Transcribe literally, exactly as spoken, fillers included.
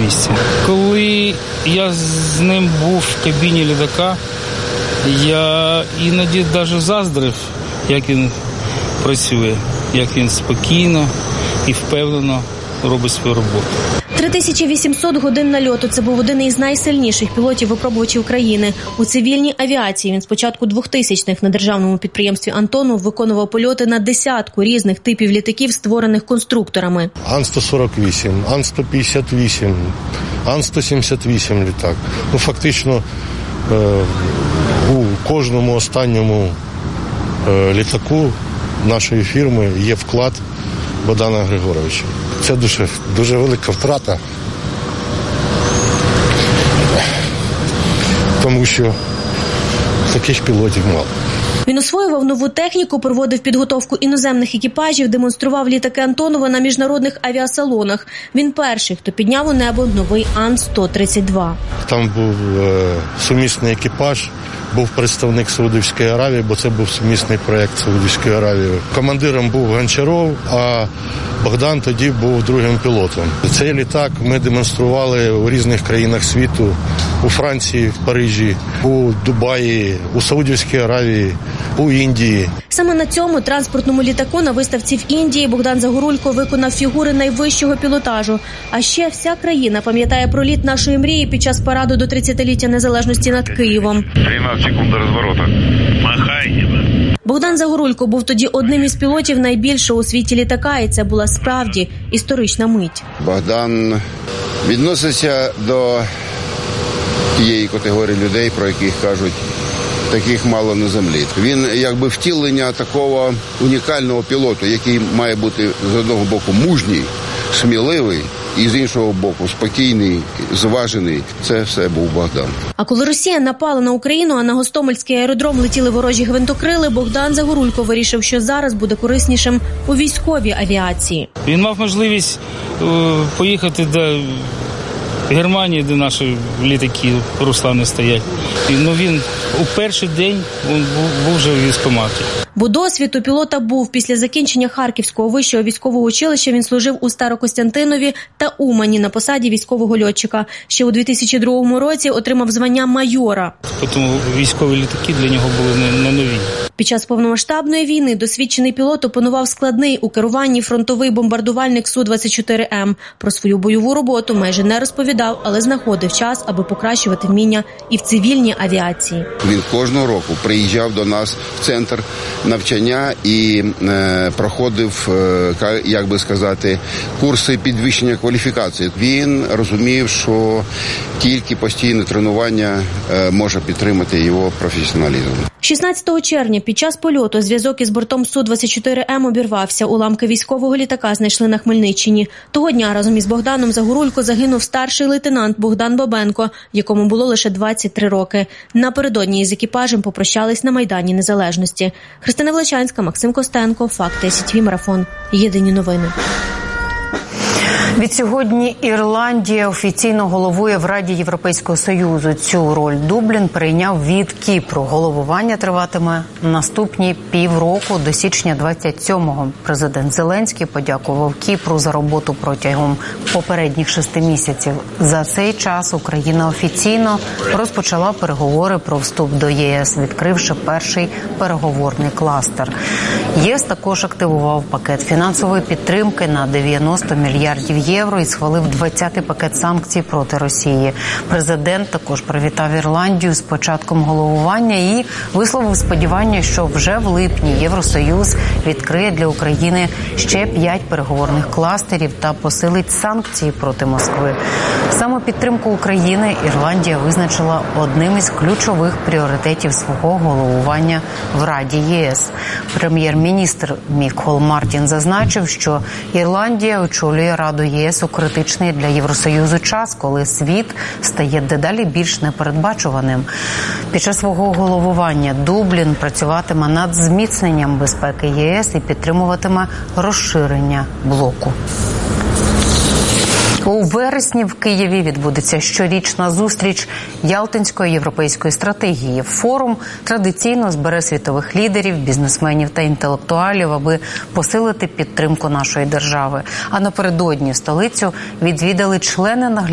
місці. Коли я з ним був в кабіні літака, я іноді навіть заздрив, як він працює, як він спокійно і впевнено робить свою роботу. три тисячі вісімсот годин нальоту – це був один із найсильніших пілотів-випробувачів України. У цивільній авіації він з початку двохтисячних на державному підприємстві «Антонов» виконував польоти на десятку різних типів літаків, створених конструкторами. Ан сто сорок вісім, Ан сто п'ятдесят вісім, Ан сто сімдесят вісім літак. Ну, фактично, у кожному останньому літаку нашої фірми є вклад Богдана Григоровича. Це дуже, дуже велика втрата, тому що таких пілотів мало. Він освоював нову техніку, проводив підготовку іноземних екіпажів, демонстрував літаки Антонова на міжнародних авіасалонах. Він перший, хто підняв у небо новий Ан сто тридцять два. Там був е, сумісний екіпаж, був представник Саудівської Аравії, бо це був сумісний проєкт Саудівської Аравії. Командиром був Гончаров, а Богдан тоді був другим пілотом. Цей літак ми демонстрували у різних країнах світу, у Франції, в Парижі, у Дубаї, у Саудівській Аравії, у Індії. Саме на цьому транспортному літаку на виставці в Індії Богдан Загорулько виконав фігури найвищого пілотажу. А ще вся країна пам'ятає про літ нашої мрії під час параду до тридцятиліття незалежності над Києвом. тринадцять секунд до розворота. Махай. Богдан Загорулько був тоді одним із пілотів найбільшого у світі літака, і це була справді історична мить. Богдан відноситься до тієї категорії людей, про яких кажуть, таких мало на землі. Він якби втілення такого унікального пілоту, який має бути з одного боку мужній, сміливий, і з іншого боку спокійний, зважений. Це все був Богдан. А коли Росія напала на Україну, а на Гостомельський аеродром летіли ворожі гвинтокрили, Богдан Загорулько вирішив, що зараз буде кориснішим у військовій авіації. Він мав можливість е, поїхати до Германії, де наші літаки Руслани стоять. І, ну, він у перший день він був, був вже в військкоматі. Бо досвід у пілота був. Після закінчення Харківського вищого військового училища він служив у Старокостянтинові та Умані на посаді військового льотчика. Ще у дві тисячі другому році отримав звання майора. Тому військові літаки для нього були не, не нові. Під час повномасштабної війни досвідчений пілот опанував складний у керуванні фронтовий бомбардувальник Су двадцять чотири М. Про свою бойову роботу майже не розповідав, але знаходив час, аби покращувати вміння і в цивільній авіації. Він кожного року приїжджав до нас в центр навчання і е, проходив, е, як би сказати, курси підвищення кваліфікації. Він розумів, що тільки постійне тренування е, може підтримати його професіоналізм. шістнадцятого червня під час польоту зв'язок із бортом Су двадцять чотири М обірвався. Уламки військового літака знайшли на Хмельниччині. Того дня разом із Богданом Загорулько загинув старший лейтенант Богдан Бабенко, якому було лише двадцять три роки. Напередодні із екіпажем попрощались на Майдані Незалежності. Христина Влечанська, Максим Костенко, Факти Сі Ті Ві Марафон. Єдині новини. Відсьогодні Ірландія офіційно головує в Раді Європейського Союзу. Цю роль Дублін перейняв від Кіпру. Головування триватиме наступні півроку до січня двадцять сьомого. Президент Зеленський подякував Кіпру за роботу протягом попередніх шести місяців. За цей час Україна офіційно розпочала переговори про вступ до Є Ес, відкривши перший переговорний кластер. ЄС також активував пакет фінансової підтримки на дев'яносто мільярдів євро і схвалив двадцятий пакет санкцій проти Росії. Президент також привітав Ірландію з початком головування і висловив сподівання, що вже в липні Євросоюз відкриє для України ще п'ять переговорних кластерів та посилить санкції проти Москви. Саме підтримку України Ірландія визначила одним із ключових пріоритетів свого головування в Раді Є Ес. Прем'єр-міністр Мікол Мартін зазначив, що Ірландія очолює Раду Є Ес у критичний для Євросоюзу час, коли світ стає дедалі більш непередбачуваним. Під час свого головування Дублін працюватиме над зміцненням безпеки Є Ес і підтримуватиме розширення блоку. У вересні в Києві відбудеться щорічна зустріч Ялтинської європейської стратегії. Форум традиційно збере світових лідерів, бізнесменів та інтелектуалів, аби посилити підтримку нашої держави. А напередодні столицю відвідали члени наглядової